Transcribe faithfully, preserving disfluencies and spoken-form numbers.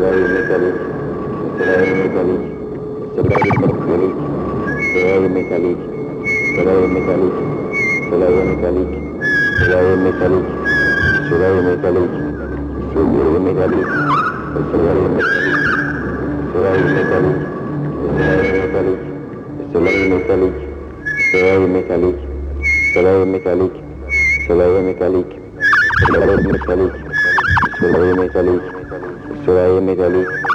Soleil métallique, soleil métallique, soleil métallique, soleil métallique, soleil métallique, soleil métallique, soleil métallique, soleil métallique, soleil métallique, soleil métallique, soleil métallique, soleil métallique, soleil métallique, soleil métallique, soleil métallique, soleil métallique, soleil métallique, soleil métallique, soleil métallique,